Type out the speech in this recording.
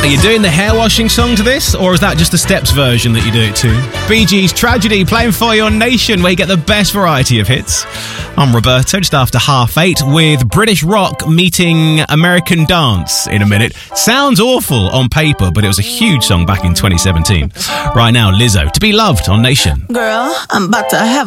Are you doing the hair washing song to this, or is that just the Steps version that you do it to? Bee Gees Tragedy playing for your nation, where you get the best variety of hits. I'm Roberto, just after 8:30, with British rock meeting American dance in a minute. Sounds awful on paper, but it was a huge song back in 2017. Right now, Lizzo, To Be Loved on Nation. Girl, I'm about to have